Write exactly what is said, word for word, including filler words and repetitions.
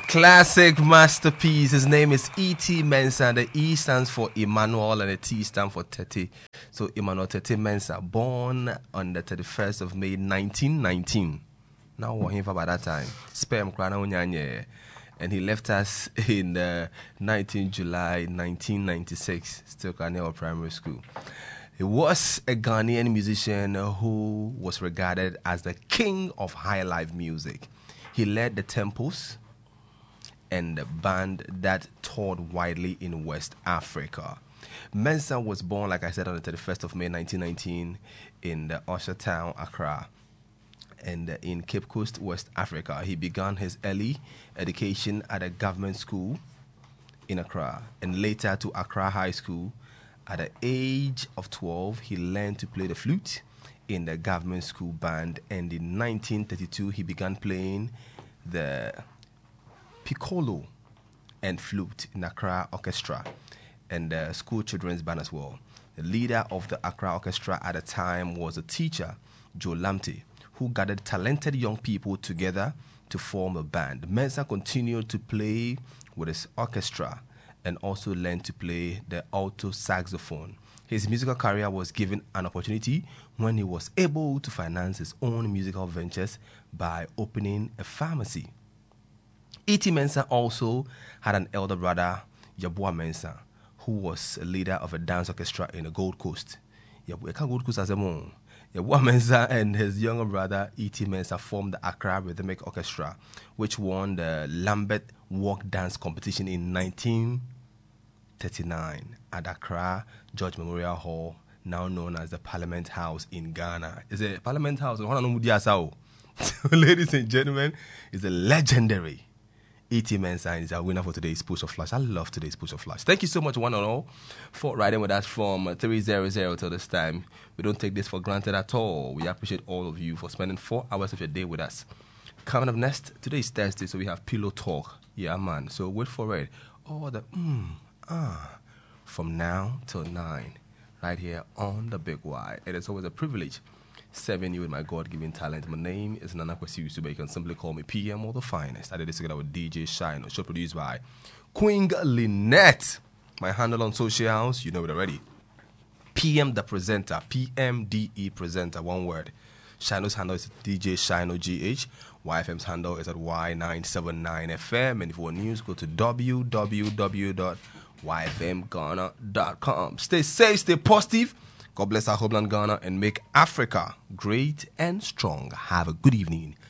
Classic masterpiece. His name is E T Mensah. The E stands for Emmanuel and the T stands for Tete. So Emmanuel Tete Mensah, born on the thirty-first of May nineteen nineteen. Now what him for by that time? Sperm krana unyanye. And he left us in uh, nineteenth of July nineteen ninety-six, still Carnegie Primary School. He was a Ghanaian musician who was regarded as the king of high life music. He led the Temples and the band that toured widely in West Africa. Mensah was born, like I said, on the thirty-first of May nineteen nineteen in the Usher town, Accra, and in Cape Coast, West Africa. He began his early education at a government school in Accra and later to Accra High School. At the age of twelve, he learned to play the flute in the government school band, and in nineteen thirty-two, he began playing the piccolo and flute in Accra Orchestra and the school children's band as well. The leader of the Accra Orchestra at the time was a teacher, Joe Lamte, who gathered talented young people together to form a band. Mensah continued to play with his orchestra and also learned to play the alto saxophone. His musical career was given an opportunity when he was able to finance his own musical ventures by opening a pharmacy. E T Mensah also had an elder brother, Yabua Mensah, who was a leader of a dance orchestra in the Gold Coast. Yabua Gold Coast as a mon. Yabua Mensah and his younger brother, E T Mensah, formed the Accra Rhythmic Orchestra, which won the Lambeth Walk Dance Competition in nineteen thirty-nine at Accra George Memorial Hall, now known as the Parliament House in Ghana. It's a Parliament House. Ladies and gentlemen, it's a legendary E T Mensah is our winner for today's Push of Flash. I love today's Push of Flash. Thank you so much, one and all, for riding with us from three hundred till this time. We don't take this for granted at all. We appreciate all of you for spending four hours of your day with us. Coming up next, today is Thursday, so we have Pillow Talk. Yeah, man. So wait for it. All the mm, ah, from now till nine, right here on the Big Y. It is always a privilege serving you with my God-given talent. My name is Nana Kwesi Yusuf, but you can simply call me P M or the finest. I did this together with D J Shino, show produced by Queen Lynette. My handle on socials, you know it already. P M the presenter, P M D E presenter, one word. Shino's handle is D J Shino G H. Y F M's handle is at Y nine seven nine F M. And if you want news, go to w w w dot y f m ghana dot com. Stay safe, stay positive. God bless our homeland Ghana and make Africa great and strong. Have a good evening.